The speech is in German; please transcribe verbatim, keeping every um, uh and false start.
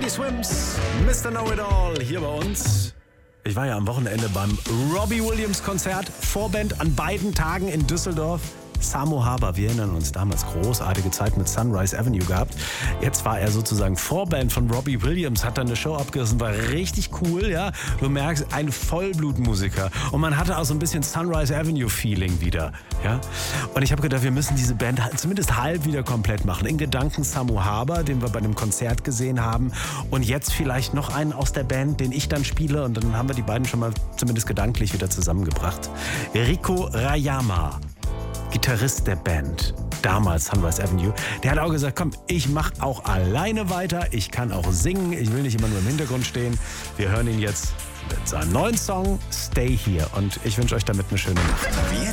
Teddy Swims, Mister Know-It-All hier bei uns. Ich war ja am Wochenende beim Robbie Williams Konzert, Vorband an beiden Tagen in Düsseldorf. Samo Haber, wir erinnern uns, damals großartige Zeit mit Sunrise Avenue gehabt. Jetzt war er sozusagen Vorband von Robbie Williams, hat dann eine Show abgerissen, war richtig cool, ja. Du merkst, ein Vollblutmusiker. Und man hatte auch so ein bisschen Sunrise Avenue Feeling wieder, ja. Und ich habe gedacht, wir müssen diese Band zumindest halb wieder komplett machen. In Gedanken Samo Haber, den wir bei dem Konzert gesehen haben. Und jetzt vielleicht noch einen aus der Band, den ich dann spiele. Und dann haben wir die beiden schon mal zumindest gedanklich wieder zusammengebracht. Rico Rayama, Gitarrist der Band, damals Sunrise Avenue, der hat auch gesagt, komm, ich mach auch alleine weiter, ich kann auch singen, ich will nicht immer nur im Hintergrund stehen. Wir hören ihn jetzt mit seinem neuen Song Stay Here und ich wünsche euch damit eine schöne Nacht.